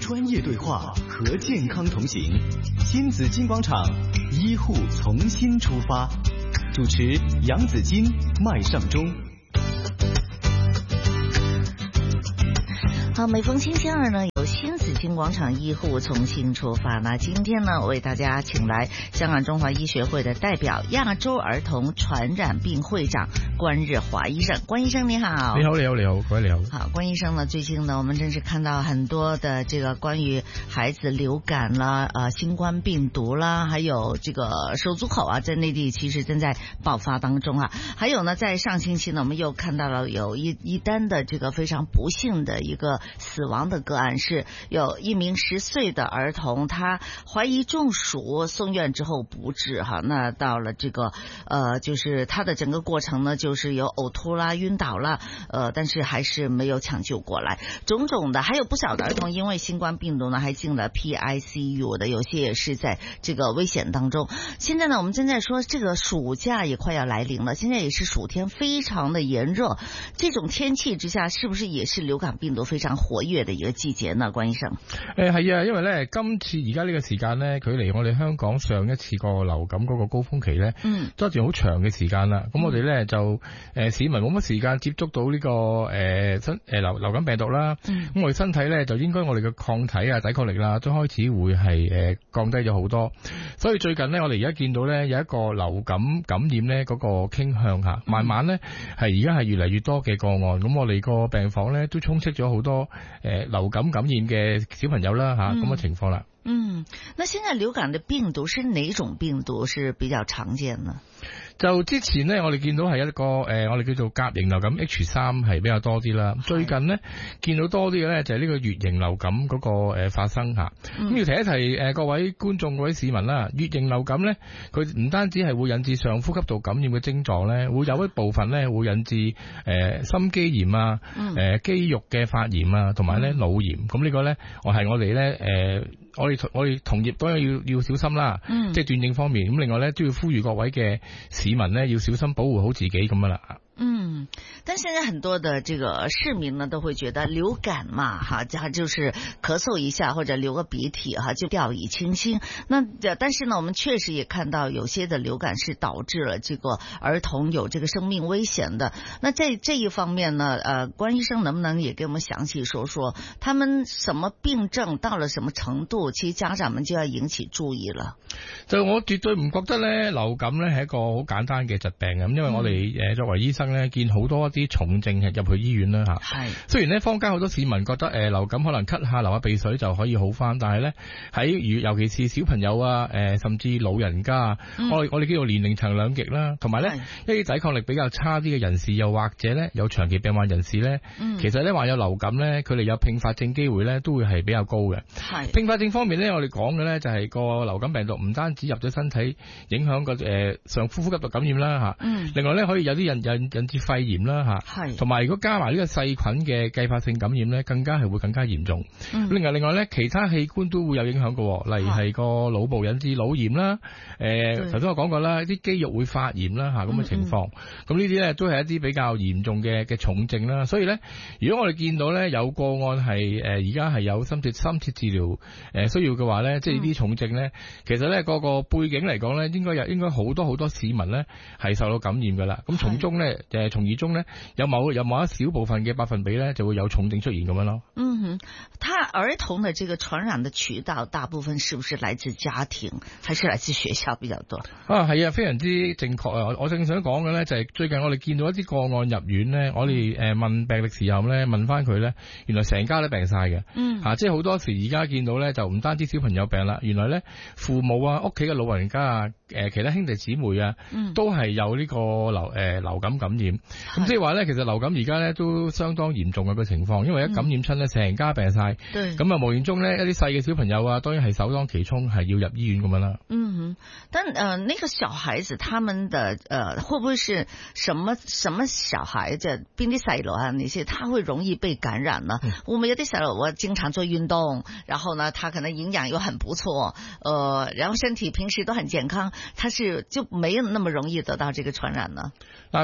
专业对话和健康同行。新紫金广场，医护从新出发。主持杨紫金、麦尚中。 好，每逢星期二呢，有新紫金广场医护从新出发。那今天呢，为大家请来香港中华医学会的代表、亚洲儿童传染病会长关日华医生。关医生你好。 你好，各位你好。 好，关医生呢，最近呢，我们真是看到很多的这个关于孩子流感啦、新冠病毒啦，还有这个手足口啊，在内地其实正在爆发当中啊。还有呢，在上星期呢，我们又看到了有一单的这个非常不幸的一个死亡的个案，是有一名10岁的儿童，他怀疑中暑，送院之后不治哈。那到了这个就是他的整个过程呢，就是有呕吐啦、晕倒啦，但是还是没有抢救过来。种种的，还有不少的儿童因为新冠病毒呢，还进了 PICU 的，有些也是在这个危险当中。现在呢，我们正在说这个暑假也快要来臨了，現在也是暑天，非常的炎熱。這種天氣之下，是不是也是流感病毒非常活躍的一個季節呢？關醫生， 係啊，因為咧今次而家呢個時間咧，距離我哋香港上一次個流感嗰個高峰期咧，都一段好長嘅時間啦。咁我哋咧就市民冇乜時間接觸到呢個流感病毒啦。咁我哋身體咧就應該我哋嘅抗體啊、抵抗力啦，都開始會係降低咗好多。所以最近咧，我哋而家見到咧有一個流感感染咧嗰個傾向嚇，慢慢咧係而家係越嚟越多嘅個案。咁我哋個病房咧都充斥咗好多流感感染嘅小朋友啦嚇，咁嘅情況啦。 那現在流感的病毒是哪種病毒是比較常見呢？ 就之前呢，我哋見到係一個我哋叫做甲型流感 H3 係比較多啲啦。最近呢，見到多啲嘅咧就係呢個乙型流感嗰個發生嚇。咁要提一提各位觀眾、各位市民啦，乙型流感咧，佢唔單止係會引致上呼吸道感染嘅症狀咧，會有一部分咧會引致心肌炎啊、肌肉嘅發炎啊，同埋咧腦炎。咁呢個咧，我哋咧我哋同業都要小心啦，即係斷症方面。咁另外咧都要呼籲各位嘅市民呢，要小心保護好自己咁樣啦。 但現在很多的這個市民呢都會覺得流感嘛，哈，就是咳嗽一下或者流個鼻涕哈，就掉以輕心。但是呢，我們確實也看到有些的流感是導致了這個兒童有這個生命危險的。那在這一方面呢，關醫生能不能也給我們詳細說說，他們什麼病症到了什麼程度，其實家長們就要引起注意了。 就我絕對唔覺得咧，流感咧係一個好簡單嘅疾病咁，因為我哋作為醫生咧，見好多一啲重症係入去醫院啦嚇。係。雖然咧坊間好多市民覺得流感可能咳下流下鼻水就可以好翻，但係咧尤其是小朋友啊，甚至老人家啊，我哋叫做年齡層兩極啦，同埋咧一啲抵抗力比較差啲嘅人士，又或者咧有長期病患人士咧，其實咧患有流感咧，佢哋有併發症機會咧都會係比較高嘅。係。併發症方面咧，我哋講嘅咧就係個流感病毒唔單止入咗身體，影響個上呼吸道感染啦嚇。另外咧可以有啲人引致肺炎啦嚇。係。同埋如果加埋呢個細菌嘅繼發性感染咧，更加係會更加嚴重。另外咧，其他器官都會有影響嘅，例如係個腦部引致腦炎啦。頭先我講過啦，啲肌肉會發炎啦嚇咁嘅情況。咁呢啲咧都係一啲比較嚴重嘅重症啦。所以咧，如果我哋見到咧有個案係而家係有深切治療需要嘅話咧，即係呢啲重症咧，其實咧個背景嚟講咧，應該好多市民咧係受到感染㗎啦。咁從而中咧有某一小部分嘅百分比咧就會有重症出現咁樣咯。 他兒童的這個傳染的渠道大部分是不是來自家庭，還是來自學校比較多？ 係啊，非常之正確啊！我正想講嘅咧就係最近我哋見到一啲個案入院咧，我哋問病歷時候咧問翻佢咧，原來成家都病晒嘅。即係好多時而家見到咧就唔單止小朋友病啦，原來咧父母啊、屋企嘅老人家啊、其他兄弟姊妹啊，都係有呢個流感感染。咁即係話咧，其實流感而家咧都相當嚴重嘅個情況，因為一感染親咧成家病晒。咁啊無形中咧一啲細嘅小朋友啊，當然係首當其衝係要入醫院咁樣啦。 但那個小孩子他們的會不會是什麼小孩子邊啲細路啊那些他會容易被感染呢？我們有啲細路我經常做運動，然後呢他可能營養又很不錯，然後身體平時都很健康，他是就沒有那麼容易得到這個傳染呢？ 當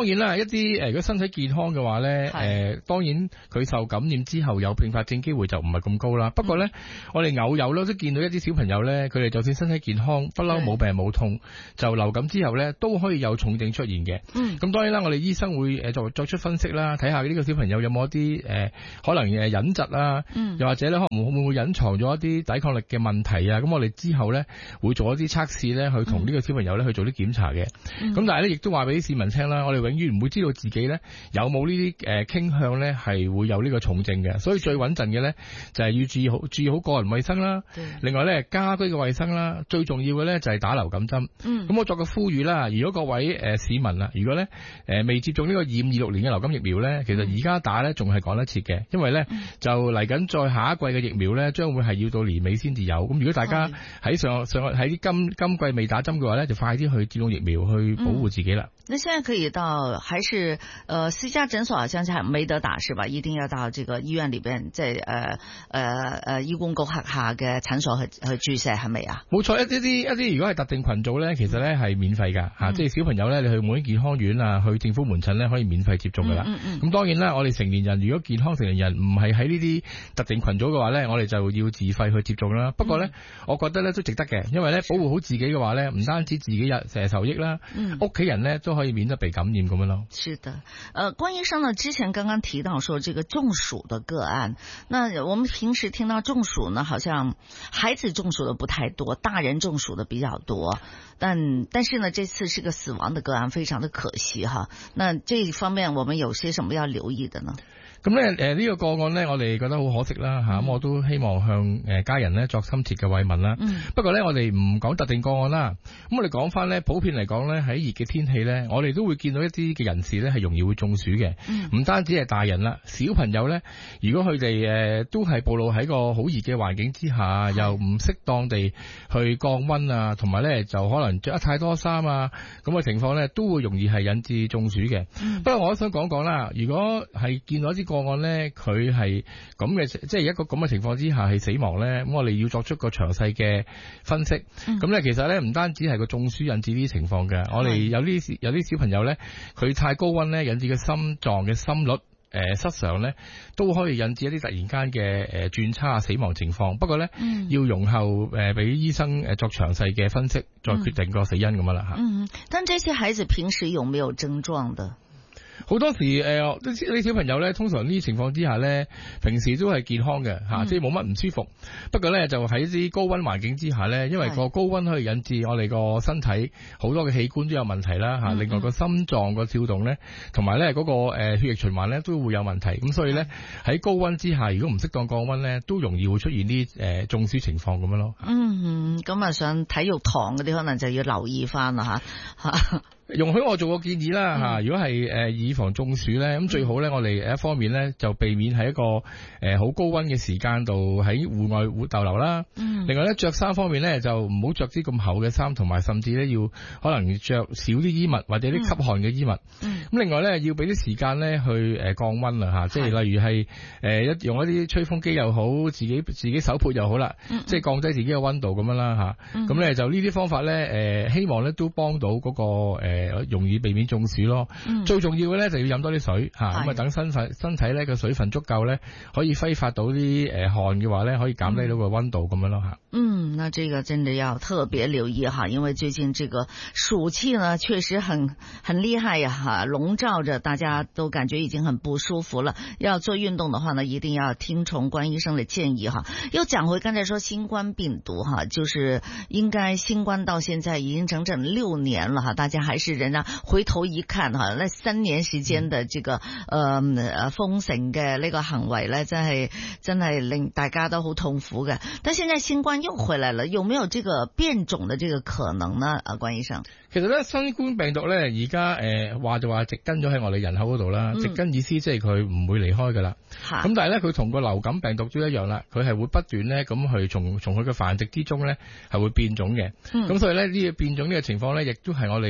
當然啦，一啲如果身體健康嘅話咧，當然佢受感染之後有併發症機會就唔係咁高啦。不過咧，我哋偶有咧都見到一啲小朋友咧，佢哋就算身體健康，不嬲冇病冇痛，就流感之後咧都可以有重症出現嘅。咁當然啦，我哋醫生會作出分析啦，睇下呢個小朋友有冇一啲可能隱疾啊，又或者咧可能會唔會隱藏咗一啲抵抗力嘅問題啊。咁我哋之後咧會做一啲測試咧，去同呢個小朋友咧去做啲檢查嘅。咁但係咧亦都話俾啲市民聽啦，我哋永遠唔會知道自己咧有冇呢啲傾向咧係會有呢個重症嘅。所以最穩陣嘅咧就係要注意好個人衛生啦。另外咧家居嘅衛生啦，最重要嘅咧就係打流感針。咁我作個呼籲啦，如果各位市民啊，如果咧未接種呢個2526年嘅流感疫苗咧，其實而家打咧仲係趕得切嘅，因為咧就嚟緊再下一季嘅疫苗咧，將會係要到年尾先至有。咁如果大家喺喺今季未打針嘅話咧，就快啲去接種疫苗去保護自己啦。 那現在可以到還是私家診所好像係沒得打是吧？一定要到這個醫院裏邊，即係醫管局轄下嘅診所去注射係咪啊？ 冇錯，一啲如果係特定群組咧，其實咧係免費噶吓，即係小朋友咧，你去每啲健康院啊，去政府門診咧可以免費接種噶啦。咁當然啦，我哋成年人如果健康成年人唔係喺呢啲特定群組嘅話咧，我哋就要自費去接種啦。不過咧，我覺得咧都值得嘅，因為咧保護好自己嘅話咧，唔單止自己受益啦，屋企人咧都可以免得被感染咁樣咯。 是的，關醫生呢，之前剛剛提到說這個中暑的個案，那我們平時聽到中暑呢，好像孩子中暑的不太多，大人中暑的比較多，但是呢，這次是個死亡的個案，非常的可惜哈。那這一方面我們有些什麼要留意的呢？ 咁咧呢個個案咧，我哋覺得好可惜啦嚇，咁我都希望向家人咧作深切嘅慰問啦。不過咧，我哋唔講特定個案啦。咁我哋講翻咧，普遍嚟講咧，喺熱嘅天氣咧，我哋都會見到一啲嘅人士咧係容易會中暑嘅。唔單止係大人啦，小朋友咧，如果佢哋都係暴露喺個好熱嘅環境之下，又唔適當地去降溫啊，同埋咧就可能着得太多衫啊，咁嘅情況咧都會容易係引致中暑嘅。不過我都想講講啦，如果係見到一啲個案咧，佢係咁嘅，即係一個咁嘅情況之下係死亡咧，咁我哋要作出個詳細嘅分析。咁咧其實咧唔單止係個中暑引致呢啲情況嘅，我哋有啲小朋友咧，佢太高溫咧引致嘅心臟嘅心率失常咧，都可以引致一啲突然間嘅轉差死亡情況。不過咧，要容後俾醫生作詳細嘅分析，再決定個死因咁樣啦吓。 但這些孩子平時有沒有症狀的？ 好多時啲小朋友咧，通常呢啲情況之下咧，平時都係健康嘅吓，即係冇乜唔舒服。不過咧，就喺啲高溫環境之下咧，因為個高溫可以引致我哋個身體好多嘅器官都有問題啦吓。另外個心臟個跳動咧，同埋咧嗰個血液循環咧都會有問題。咁所以咧喺高溫之下，如果唔適當降溫咧，都容易會出現啲中暑情況咁樣咯。 咁啊，上體育堂嗰啲可能就要留意翻啦吓。 容許我做個建議啦吓，如果係以防中暑咧，咁最好咧，我哋一方面咧就避免喺一個好高溫嘅時間度喺戶外逗留啦。另外咧，着衫方面咧就唔好着啲咁厚嘅衫，同埋甚至咧要可能着少啲衣物或者啲吸汗嘅衣物。咁另外咧要俾啲時間咧去降溫啦吓，即係例如係用一啲吹風機又好，自己手潑又好啦，即係降低自己嘅溫度咁樣啦吓。咁咧就呢啲方法咧希望咧都幫到嗰個容易避免中暑咯。最重要嘅咧就要飲多啲水吓，咁啊等身體咧個水分足夠咧，可以揮發到啲汗嘅話咧，可以減低到個溫度咁樣咯吓。 那這個真的要特別留意哈，因為最近這個暑氣呢確實很厲害呀哈，籠罩着，大家都感覺已經很不舒服了。要做運動的話呢，一定要聽從關醫生的建議哈。又講回剛才說新冠病毒哈，就是應該新冠到現在已經整整6年了哈，大家還是仍然回頭一看哈，那3年時間的這個封城嘅呢個行為呢，真係令大家都好痛苦嘅。但現在新冠又回來了，有沒有這個變種的這個可能呢？關醫生， 其實咧新冠病毒咧而家話就話植根咗喺我哋人口嗰度啦，植根意思即係佢唔會離開噶啦。咁但係咧佢同個流感病毒都一樣啦，佢係會不斷咧咁去從佢嘅繁殖之中咧係會變種嘅。咁所以咧呢個變種呢個情況咧，亦都係我哋已經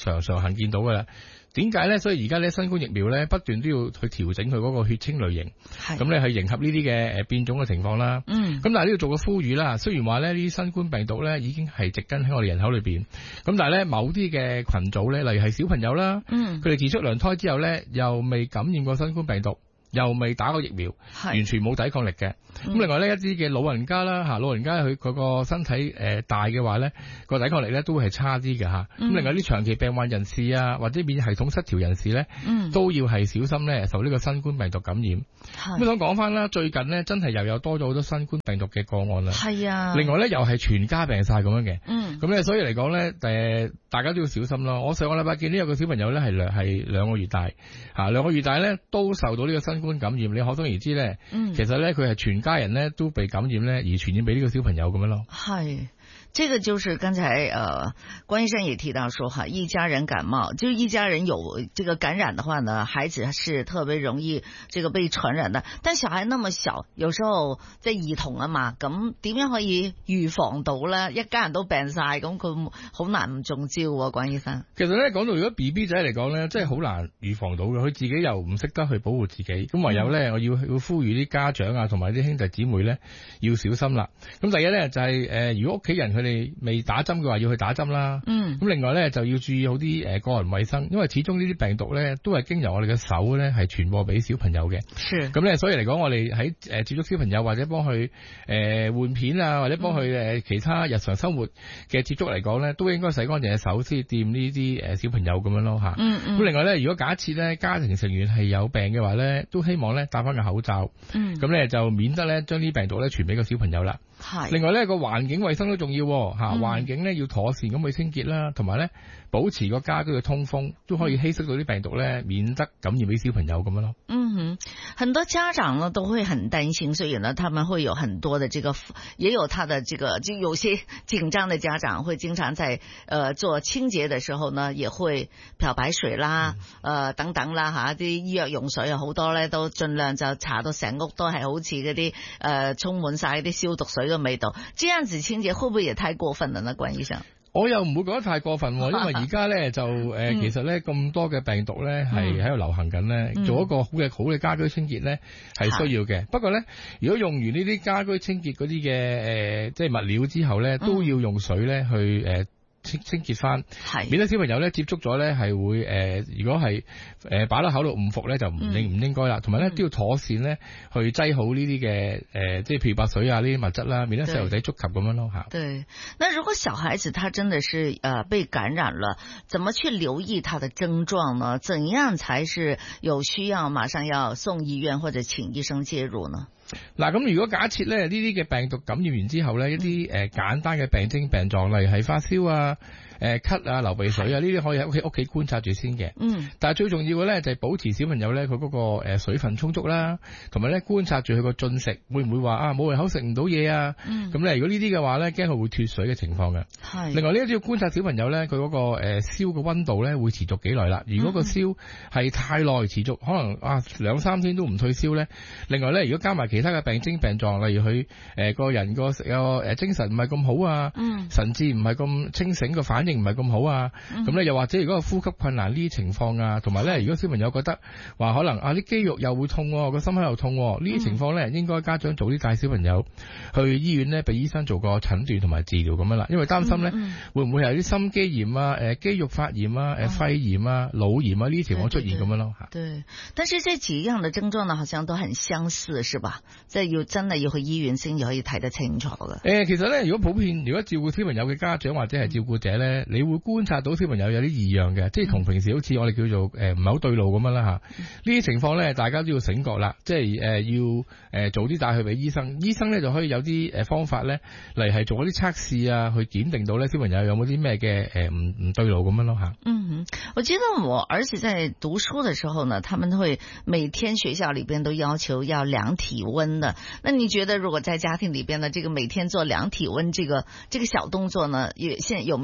常行見到噶啦。點解咧？所以而家咧新冠疫苗咧不斷都要去調整佢嗰個血清類型，咁咧去迎合呢啲嘅變種嘅情況啦。咁但係呢度做個呼籲啦，雖然話咧呢啲新冠病毒咧已經係植根喺我哋人口裏邊，咁但係咧某啲嘅群組咧，例如係小朋友啦，佢哋自出娘胎之後咧又未感染過新冠病毒，又未打過疫苗，完全冇抵抗力嘅。咁另外呢，一啲嘅老人家啦嚇，老人家佢個身體大嘅話咧，個抵抗力咧都會係差啲嘅嚇。咁另外啲長期病患人士啊，或者免疫系統失調人士咧，都要係小心咧受呢個新冠病毒感染。咁想講翻啦，最近呢真係又有多咗好多新冠病毒嘅個案啦。係啊。另外咧又係全家病晒咁樣嘅。咁咧所以嚟講咧大家都要小心咯。我上個禮拜見呢有個小朋友咧係兩個月大嚇，2個月大咧都受到呢個新冠感染。你可想而知咧，其實咧佢係全家人咧都被感染咧，而傳染俾呢個小朋友咁樣咯。係。 這個就是剛才關醫生也提到說哈，一家人感冒，就一家人有這個感染的話呢，孩子是特別容易這個被傳染的。但小孩那麼小，有時候即係兒童啊嘛，咁點樣可以預防到呢？一家人都病晒，咁佢好難唔中招喎，關醫生。 其實咧講到如果 BB 仔嚟講咧，真係好難預防到嘅，佢自己又唔識得去保護自己，咁唯有咧我要呼籲啲家長啊，同埋啲兄弟姊妹咧要小心啦。咁第一咧就係如果屋企人佢哋未打針嘅話，要去打針啦。咁另外咧就要注意好啲個人衛生，因為始終呢啲病毒咧都係經由我哋嘅手咧係傳播俾小朋友嘅。咁咧所以嚟講，我哋喺接觸小朋友或者幫佢換片啊，或者幫佢其他日常生活嘅接觸嚟講咧，都應該洗乾淨嘅手先掂呢啲小朋友咁樣咯嚇。咁另外咧，如果假設咧家庭成員係有病嘅話咧，都希望咧戴翻個口罩。咁咧就免得咧將啲病毒咧傳俾個小朋友啦。另外咧個環境衛生都重要嚇，環境咧要妥善咁去清潔啦，同埋咧保持個家居嘅通風，都可以稀釋到啲病毒咧，免得感染俾小朋友咁樣咯。 很多家長呢都會很擔心，所以呢他們會有很多的這個，也有他的這個，就有些緊張的家長會經常在做清潔的時候呢，也會漂白水啦，等等啦嚇，啲醫藥用水啊好多咧都盡量就搽到成屋都係好似嗰啲充滿晒啲消毒水嘅味道，這樣子清潔會不會也太過分了呢？關醫生？ 我又唔會覺得太過分，因為而家咧就其實咧咁多嘅病毒咧係喺度流行緊咧，做一個好嘅家居清潔咧係需要嘅。不過咧，如果用完呢啲家居清潔嗰啲嘅即係物料之後咧，都要用水咧去清潔翻，免得小朋友咧接觸咗咧係會如果係擺落口度唔服咧就唔應該啦。同埋咧都要妥善咧去擠好呢啲嘅即係漂白水啊呢啲物質啦，免得細路仔觸及咁樣咯嚇。 對，那如果小孩子他真的是被感染了，怎麼去留意他的症狀呢？怎樣才是有需要馬上要送醫院或者請醫生介入呢？ 嗱，咁如果假設咧呢啲嘅病毒感染完之後咧，一啲簡單嘅病徵病狀，例如係發燒啊、咳啊、流鼻水啊，呢啲可以喺屋企觀察住先嘅。但係最重要嘅咧就係保持小朋友咧佢嗰個水分充足啦，同埋咧觀察住佢個進食會唔會話冇胃口食唔到嘢啊？咁咧如果呢啲嘅話咧，驚佢會脫水嘅情況嘅。另外呢都要觀察小朋友咧佢嗰個燒嘅溫度咧會持續幾耐啦。如果個燒係太耐持續，可能2-3天都唔退燒咧。另外咧如果加埋其他嘅病徵病狀，例如佢個人個精神唔係咁好啊，神志唔係咁清醒，個反應唔係咁好啊，咁咧又或者如果個呼吸困難呢啲情況啊，同埋咧如果小朋友覺得話可能啲肌肉又會痛，個心口又痛，呢啲情況咧應該家長早啲帶小朋友去醫院咧，俾醫生做個診斷同埋治療咁樣啦，因為擔心咧會唔會有啲心肌炎啊、肌肉發炎啊、肺炎啊、腦炎啊呢啲情況出現咁樣咯嚇。 對，但是這幾樣的症狀呢，好像都很相似，是吧？即係真係要去醫院先至可以睇得清楚嘅。 其實咧，如果普遍如果照顧小朋友嘅家長或者係照顧者咧，你會觀察到小朋友有啲異樣嘅，即係同平時好似我哋叫做唔係好對路咁樣啦嚇。呢啲情況咧，大家都要醒覺啦，即係要早啲帶佢俾醫生，醫生咧就可以有啲方法咧嚟係做一啲測試啊，去檢定到咧小朋友有冇啲咩嘅唔對路咁樣咯嚇。 我記得我兒子在讀書的時候呢，他們會每天學校裏邊都要求要量體溫的。那你覺得如果在家庭裏邊呢，這個每天做量體溫這個小動作呢，現在有沒有必要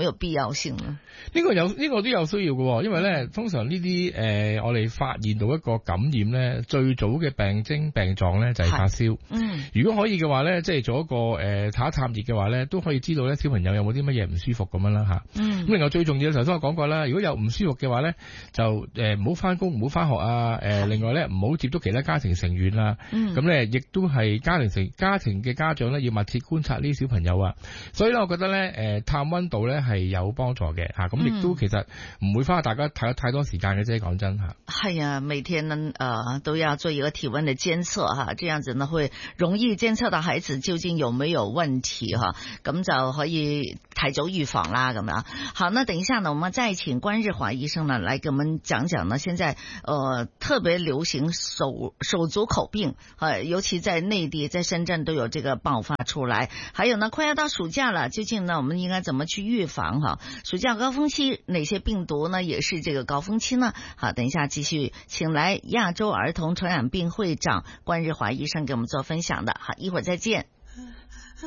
要性呢？ 呢個都有需要嘅，因為咧通常呢啲我哋發現到一個感染咧，最早嘅病徵病狀咧就係發燒。如果可以嘅話咧，即係做一個探熱嘅話咧，都可以知道咧小朋友有冇啲乜嘢唔舒服咁樣啦吓。咁另外最重要嘅頭先我講過啦，如果有唔舒服嘅話咧，就唔好翻工唔好翻學啊。另外咧唔好接觸其他家庭成員啊。咁咧亦都係家庭嘅家長咧要密切觀察呢啲小朋友啊。所以咧我覺得咧探溫度咧係有幫助嘅吓。咁亦都其實唔會花大家太多時間嘅啫，講真吓。 係啊，每天呢都要做一個體溫的監測哈，這樣子呢會容易監測到孩子究竟有沒有問題哈，咁就可以提早預防啦咁樣。好，那等一下呢，我們再請關日華醫生呢來給我們講講呢，現在特別流行手足口病，尤其在內地，在深圳都有這個爆發出來。還有呢，快要到暑假了，究竟呢我們應該怎麼去預防哈？暑假高峰期哪些病毒呢也是這個高峰期呢？好，等一下繼續請來亞洲兒童傳染病會長關日華醫生給我們做分享的。好，一會兒再見。